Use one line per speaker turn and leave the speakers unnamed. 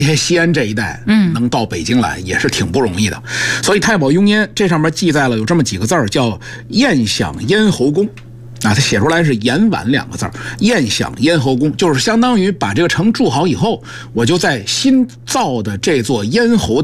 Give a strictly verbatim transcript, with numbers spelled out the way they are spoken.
西安这一带，嗯，能到北京来也是挺不容易的。所以太保雍烟这上面记载了有这么几个字儿，叫宴享咽喉宫。啊，他写出来是延晚两个字儿，宴享咽喉宫，就是相当于把这个城筑好以后，我就在新造的这座咽喉的